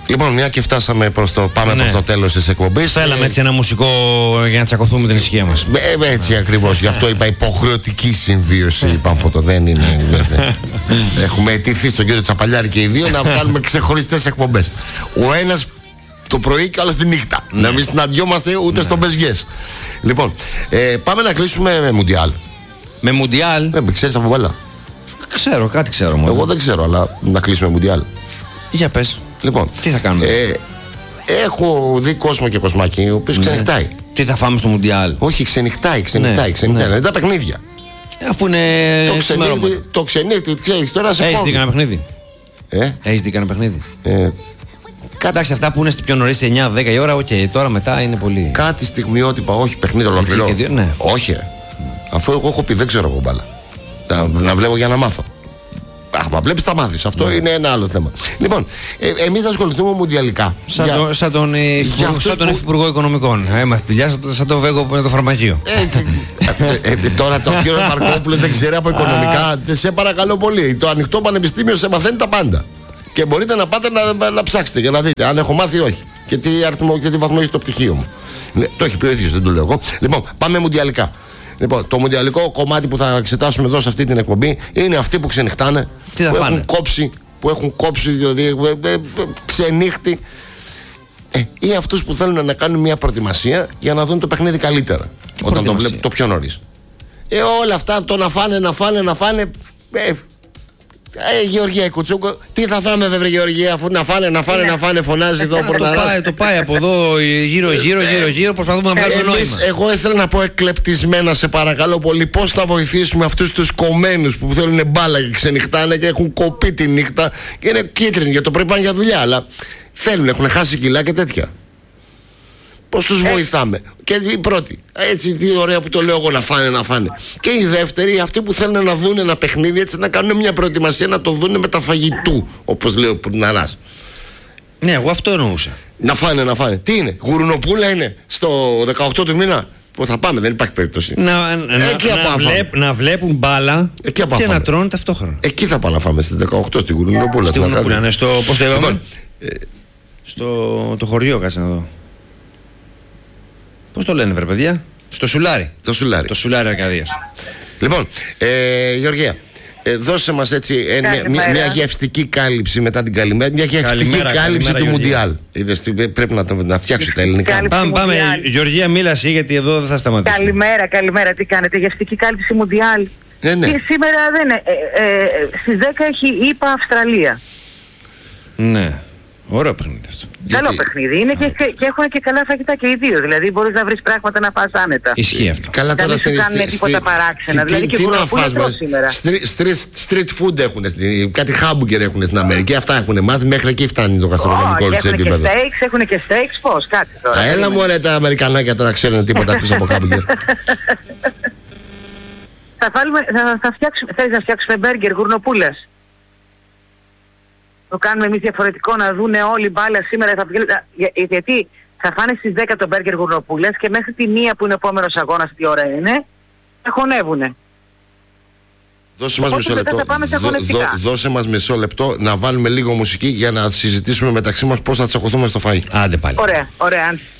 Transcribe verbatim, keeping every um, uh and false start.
Λοιπόν, μια και φτάσαμε προς το, πάμε Ναι. προς το τέλος της εκπομπής. Θέλαμε ε, έτσι ένα μουσικό για να τσακωθούμε την ησυχία μας. ε, έτσι ακριβώς, γι' αυτό είπα υποχρεωτική συμβίωση, Πάμφωτο, δεν είναι. Έχουμε αιτηθεί στον κύριο Τσαπαλιάρη και οι δύο να κάνουμε ξεχωριστές εκπομπές. Ο ένας το πρωί και ο άλλος τη νύχτα. Ναι. Να μην συναντιόμαστε ούτε στο μπεζιές. Λοιπόν, ε, πάμε να κλείσουμε με Μουντιάλ. Με Μουντιάλ. Ε, ξέρεις από μπάλα. Ξέρω, κάτι ξέρω μόνο. Εγώ δεν ξέρω, αλλά να κλείσουμε Μουντιάλ. Για πες. Λοιπόν, Τι θα κάνουμε. ε, έχω δει κόσμο και κοσμάκι, ο οποίος ξενυχτάει. Τι θα φάμε στο Μουντιάλ. Όχι, ξενυχτάει, ξενυχτάει, Ναι, ξενυχτάει. ναι. Είναι τα παιχνίδια. Αφού είναι. Το ξημερώματα. ξενύχτη, το ξενύχτη, ξέρεις τώρα σε Έχεις δει κόβει. κανένα παιχνίδι. Ε, Έχεις δει κανένα παιχνίδι. ε, Εντάξει, αυτά που είναι πιο νωρίς εννιά δέκα η ώρα, οκ. Τώρα μετά είναι πολύ. κάτι στιγμιότυπα, όχι παιχνίδι ολοκληρό. και δύο, ναι. Όχι, ρε. Αφού εγώ έχω πει δεν ξέρω από μπάλα. Να, να βλέπω για να μάθω. Άμα βλέπεις τα μάθεις. Αυτό είναι ένα άλλο θέμα. Λοιπόν, ε, εμείς θα ασχοληθούμε μουντιαλικά. Σαν, Για- το, σαν τον, ε, υφυπουργό- αυτούς σαν τον που- Υφυπουργό Οικονομικών. Έμαθε δουλειά σαν, το- σαν το Βέγκο με το φαρμακείο. Ε, ε, ε, τώρα το κύριο Μαρκόπουλο δεν ξέρει από οικονομικά. Σε παρακαλώ πολύ. Το ανοιχτό πανεπιστήμιο σε μαθαίνει τα πάντα. Και μπορείτε να πάτε να, να ψάξετε για να δείτε αν έχω μάθει ή όχι. Και τι αριθμό και τι βαθμό έχει το πτυχίο μου. Ναι, το έχει πει ο ίδιος, δεν το λέω εγώ. Λοιπόν, πάμε μουντιαλικά. Λοιπόν, το μουντιαλικό κομμάτι που θα εξετάσουμε εδώ σε αυτή την εκπομπή είναι αυτοί που ξενυχτάνε, Τι θα που φάνε? έχουν κόψει, που έχουν κόψει δηλαδή, ε, ε, ε, ξενύχτη. Ε, ή αυτούς που θέλουν να κάνουν μια προετοιμασία για να δουν το παιχνίδι καλύτερα. Όταν το προετοιμασία? βλέπουν το πιο νωρίς. Ε, όλα αυτά το να φάνε, να φάνε, να φάνε. Ε, ε, Γεωργία Κουτσούκο, τι θα φάμε βέβαια Γεωργία, αφού να φάνε, να φάνε, να φάνε, φωνάζει εδώ Το πρωταράς. πάει, το πάει από εδώ γύρω γύρω γύρω γύρω. Προσπαθούμε να βγάλουμε Εμείς, νόημα. εγώ ήθελα να πω εκλεπτισμένα, σε παρακαλώ πολύ, πώς θα βοηθήσουμε αυτούς τους κομμένους που θέλουν μπάλα και ξενυχτάνε και έχουν κοπεί τη νύχτα και είναι κίτρινοι για το πρωί, πάνε για δουλειά, αλλά θέλουν, έχουν χάσει κιλά και τέτοια. Πώς τους βοηθάμε? Και η πρώτη, έτσι τι ωραία που το λέω εγώ, να φάνε, να φάνε. Και η δεύτερη, αυτοί που θέλουν να δουν ένα παιχνίδι, έτσι να κάνουν μια προετοιμασία, να το δουν με τα φαγητού, όπως λέει ο Πουρναράς. Ναι, εγώ αυτό εννοούσα. Να φάνε, να φάνε. Τι είναι, γουρνοπούλα είναι στο δεκαοκτώ του μήνα που θα πάμε, δεν υπάρχει περίπτωση. Να, να, Εκεί να, απ' βλέπ, να βλέπουν μπάλα Εκεί απ' και αφάμε. να τρώνε ταυτόχρονα. Εκεί θα πάμε να φάμε στις δεκαοκτώ στη γουρνοπούλα. Στη Γουρνοπούλα, ναι, στο. Πώς το είπαμε? Λοιπόν, Στο το χωριό, κάτσε να δω. Πώς το λένε, βρε παιδιά? Στο Σουλάρι. το σουλάρι. Το Σουλάρι Αρκαδίας. Λοιπόν, ε, Γεωργία, ε, δώσε μας έτσι ε, μια, μια, Καλημέρα. μια γευστική κάλυψη μετά την καλημέρα. Μια γευστική Καλημέρα, κάλυψη καλημέρα, του Γεωργία. Μουντιάλ. Είδες, τι, πρέπει να, το- να φτιάξω τα ελληνικά. Κάλυψη. Πάμε, πάμε. Μουντιάλ. Γεωργία, μίλα εσύ, γιατί εδώ δεν θα σταματήσουμε. Καλημέρα, καλημέρα. Τι κάνετε, γευστική κάλυψη Μουντιάλ. Ναι, ναι. Και σήμερα δεν είναι. Ε, ε, στις δέκα έχει ΙΠΑ Αυστραλία. Ναι. Ωραίο παιχνίδι αυτό. Γιατί- Καλό παιχνίδι. Είναι και, και, και έχουν και καλά φαγητά και οι δύο. Δηλαδή μπορείς να βρεις πράγματα να φας άνετα. Ισχύει αυτό. Καλά, Να μην σου στη- κάνουν στη- τίποτα στη- παράξενα. τι- Δηλαδή τι- και τι να γουρνοπούλα φας, τρώω μα- σήμερα. street- street- Street food έχουν, κάτι χάμπουγκερ έχουν στην Αμερική. Αυτά έχουν μάθει, μέχρι εκεί φτάνει το γαστρονομικό Όχι, τους έχουν και επίπεδο. steaks, έχουν και steaks. Πώς, κάτσε τώρα. Α, έλα μου ρε τα Αμερικανάκια τώρα ξέρουν τίποτα αυτούς από χάμπουγκερ. Θα, βάλουμε, θα, θα φτιάξουμε, θέλεις να φτιάξουμε μπέργκερ γουρνοπούλας? Το κάνουμε εμείς διαφορετικό, να δούνε όλοι μπάλα σήμερα. Θα βγει, για, γιατί θα φάνε στις δέκα το μπέργκερ γουρνοπούλας και μέχρι τη μία που είναι ο επόμενος αγώνας, τι ώρα είναι, θα χωνεύουνε. Δώσε μας Οπότε μισό μετά λεπτό. θα πάμε στα Δώ- αγωνιστικά. δώ- Δώσε μας μισό λεπτό να βάλουμε λίγο μουσική για να συζητήσουμε μεταξύ μας πώς θα τσακωθούμε στο φαΐ. Άντε πάλι. Ωραία, ωραία.